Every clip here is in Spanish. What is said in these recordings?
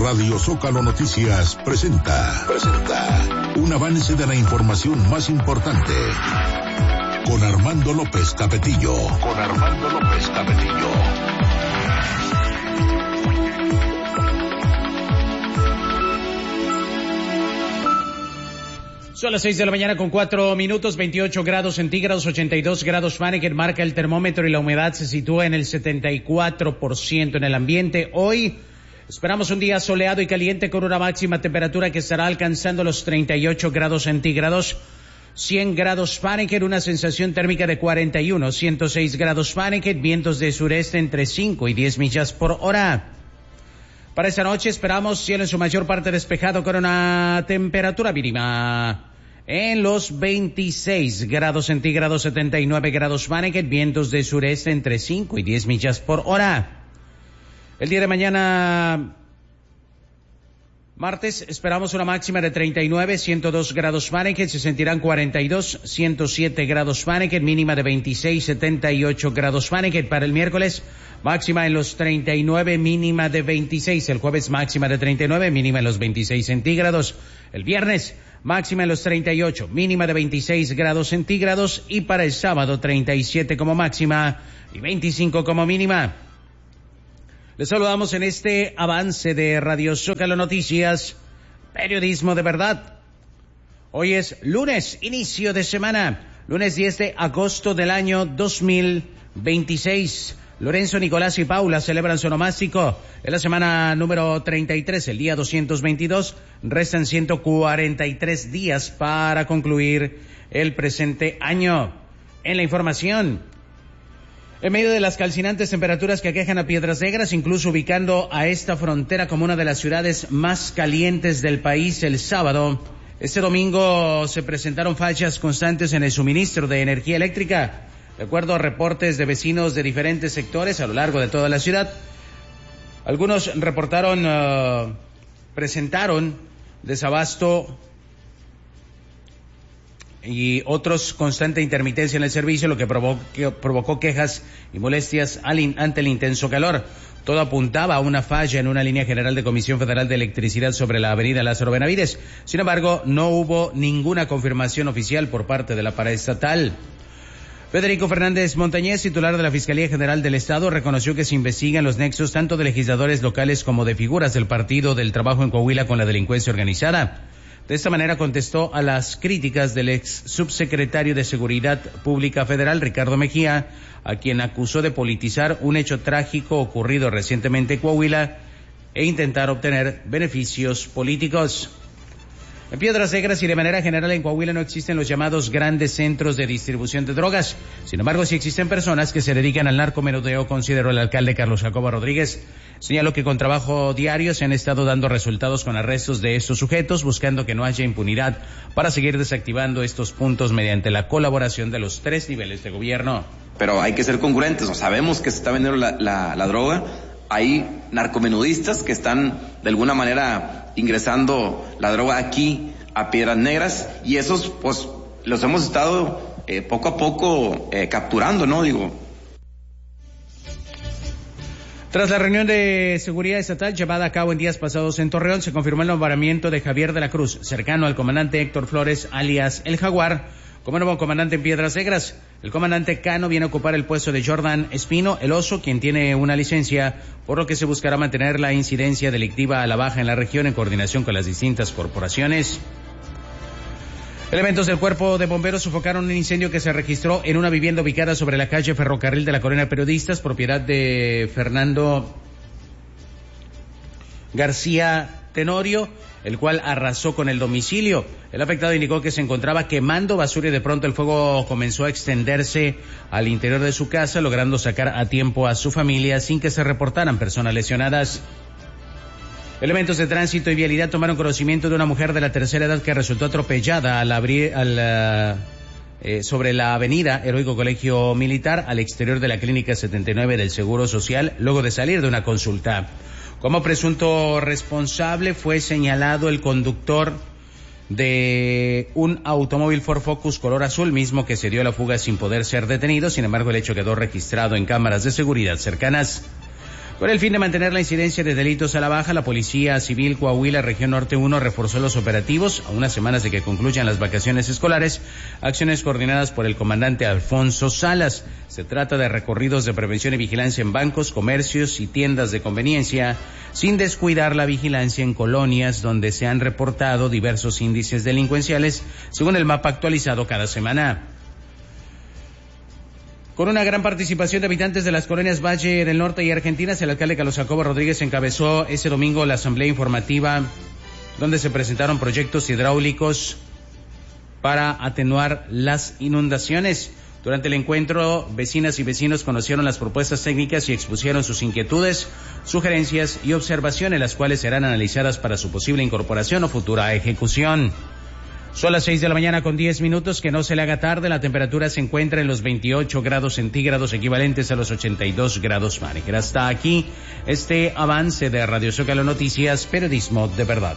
Radio Zócalo Noticias presenta un avance de la información más importante con Armando López Capetillo. Son las 6 de la mañana con 4 minutos, 28 grados centígrados, 82 grados Fahrenheit, marca el termómetro y la humedad se sitúa en el 74% en el ambiente. Hoy esperamos un día soleado y caliente con una máxima temperatura que estará alcanzando los 38 grados centígrados, 100 grados Fahrenheit, una sensación térmica de 41, 106 grados Fahrenheit, vientos de sureste entre 5 y 10 millas por hora. Para esta noche esperamos cielo en su mayor parte despejado con una temperatura mínima en los 26 grados centígrados, 79 grados Fahrenheit, vientos de sureste entre 5 y 10 millas por hora. El día de mañana, martes, esperamos una máxima de 39, 102 grados Fahrenheit, se sentirán 42, 107 grados Fahrenheit, mínima de 26, 78 grados Fahrenheit. Para el miércoles, máxima en los 39, mínima de 26. El jueves, máxima de 39, mínima en los 26 centígrados. El viernes, máxima en los 38, mínima de 26 grados centígrados. Y para el sábado, 37 como máxima y 25 como mínima. Les saludamos en este avance de Radio Zócalo Noticias, periodismo de verdad. Hoy es lunes, inicio de semana, lunes 10 de agosto del año 2026. Lorenzo, Nicolás y Paula celebran su onomástico en la semana número 33, el día 222. Restan 143 días para concluir el presente año. En la información, en medio de las calcinantes temperaturas que aquejan a Piedras Negras, incluso ubicando a esta frontera como una de las ciudades más calientes del país el sábado, este domingo se presentaron fallas constantes en el suministro de energía eléctrica. De acuerdo a reportes de vecinos de diferentes sectores a lo largo de toda la ciudad, algunos presentaron desabasto y otros constante intermitencia en el servicio, lo que provocó quejas y molestias ante el intenso calor. Todo apuntaba a una falla en una línea general de Comisión Federal de Electricidad sobre la avenida Lázaro Benavides. Sin embargo, no hubo ninguna confirmación oficial por parte de la paraestatal. Federico Fernández Montañez, titular de la Fiscalía General del Estado, reconoció que se investigan los nexos tanto de legisladores locales como de figuras del Partido del Trabajo en Coahuila con la delincuencia organizada. De esta manera contestó a las críticas del ex subsecretario de Seguridad Pública Federal, Ricardo Mejía, a quien acusó de politizar un hecho trágico ocurrido recientemente en Coahuila e intentar obtener beneficios políticos. En Piedras Negras y de manera general en Coahuila no existen los llamados grandes centros de distribución de drogas. Sin embargo, sí existen personas que se dedican al narcomenudeo, consideró el alcalde Carlos Jacobo Rodríguez. Señaló que con trabajo diario se han estado dando resultados con arrestos de estos sujetos, buscando que no haya impunidad para seguir desactivando estos puntos mediante la colaboración de los 3 niveles de gobierno. Pero hay que ser congruentes, sabemos que se está vendiendo la droga. Hay narcomenudistas que están de alguna manera ingresando la droga aquí a Piedras Negras y esos pues los hemos estado poco a poco capturando, ¿no? Tras la reunión de seguridad estatal llevada a cabo en días pasados en Torreón, se confirmó el nombramiento de Javier de la Cruz, cercano al comandante Héctor Flores, alias El Jaguar, como nuevo comandante en Piedras Negras. El comandante Cano viene a ocupar el puesto de Jordan Espino, el Oso, quien tiene una licencia, por lo que se buscará mantener la incidencia delictiva a la baja en la región en coordinación con las distintas corporaciones. Elementos del Cuerpo de Bomberos sofocaron un incendio que se registró en una vivienda ubicada sobre la calle Ferrocarril de la Colonia Periodistas, propiedad de Fernando García Tenorio, el cual arrasó con el domicilio. El afectado indicó que se encontraba quemando basura y de pronto el fuego comenzó a extenderse al interior de su casa, logrando sacar a tiempo a su familia sin que se reportaran personas lesionadas. Elementos de tránsito y vialidad tomaron conocimiento de una mujer de la tercera edad que resultó atropellada sobre la avenida Heroico Colegio Militar al exterior de la Clínica 79 del Seguro Social, luego de salir de una consulta. Como presunto responsable fue señalado el conductor de un automóvil Ford Focus color azul, mismo que se dio a la fuga sin poder ser detenido. Sin embargo, el hecho quedó registrado en cámaras de seguridad cercanas. Con el fin de mantener la incidencia de delitos a la baja, la Policía Civil Coahuila Región Norte 1 reforzó los operativos a unas semanas de que concluyan las vacaciones escolares, acciones coordinadas por el comandante Alfonso Salas. Se trata de recorridos de prevención y vigilancia en bancos, comercios y tiendas de conveniencia, sin descuidar la vigilancia en colonias donde se han reportado diversos índices delincuenciales, según el mapa actualizado cada semana. Con una gran participación de habitantes de las colonias Valle del Norte y Argentinas, el alcalde Carlos Jacobo Rodríguez encabezó ese domingo la asamblea informativa donde se presentaron proyectos hidráulicos para atenuar las inundaciones. Durante el encuentro, vecinas y vecinos conocieron las propuestas técnicas y expusieron sus inquietudes, sugerencias y observaciones, las cuales serán analizadas para su posible incorporación o futura ejecución. Son las 6 de la mañana con 10 minutos, que no se le haga tarde. La temperatura se encuentra en los 28 grados centígrados, equivalentes a los 82 grados Fahrenheit. Hasta aquí este avance de Radio Zócalo Noticias, periodismo de verdad.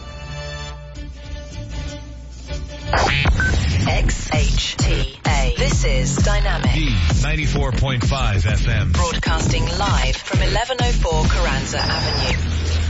XHTA. This is Dynamic. D94.5 FM. Broadcasting live from 1104 Carranza Avenue.